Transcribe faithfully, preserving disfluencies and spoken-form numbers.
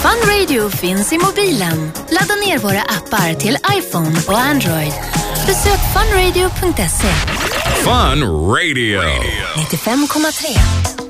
Fun Radio finns i mobilen. Ladda ner våra appar till iPhone och Android. Besök fun radio punkt se. Fun Radio nittiofem komma tre.